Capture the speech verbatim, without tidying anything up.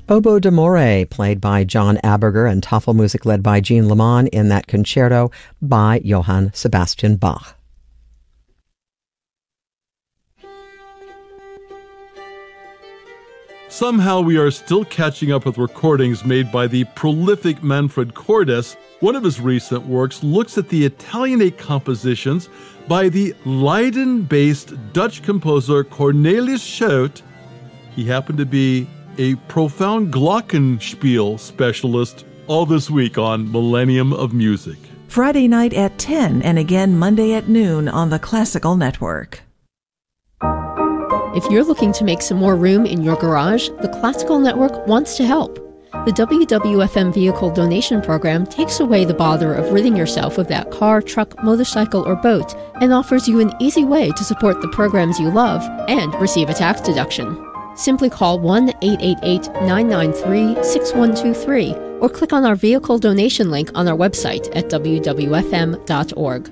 Oboe d'Amore, played by John Aberger, and Tafelmusik led by Jean Lemon in that concerto by Johann Sebastian Bach. Somehow we are still catching up with recordings made by the prolific Manfred Cordes. One of his recent works looks at the Italianate compositions by the Leiden-based Dutch composer Cornelis Schout. He happened to be a profound glockenspiel specialist. All this week on Millennium of Music. Friday night at ten and again Monday at noon on the Classical Network. If you're looking to make some more room in your garage, the Classical Network wants to help. The W W F M Vehicle Donation Program takes away the bother of ridding yourself of that car, truck, motorcycle, or boat and offers you an easy way to support the programs you love and receive a tax deduction. Simply call one eight eight eight, nine nine three, six one two three or click on our vehicle donation link on our website at w w f m dot org.